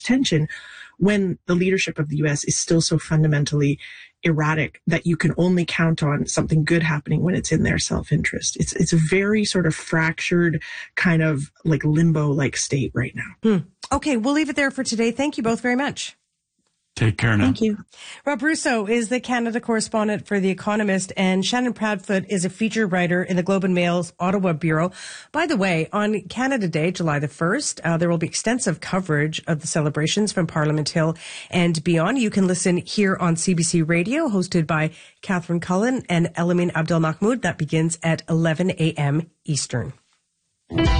attention when the leadership of the U.S. is still so fundamentally erratic that you can only count on something good happening when it's in their self-interest. It's a very sort of fractured kind of like limbo-like state right now. Okay, we'll leave it there for today. Thank you both very much. Take care now. Thank you. Rob Russo is the Canada correspondent for The Economist, and Shannon Proudfoot is a feature writer in the Globe and Mail's Ottawa Bureau. By the way, on Canada Day, July the 1st, there will be extensive coverage of the celebrations from Parliament Hill and beyond. You can listen here on CBC Radio, hosted by Catherine Cullen and Elamin Abdelmahmoud. That begins at 11 a.m. Eastern.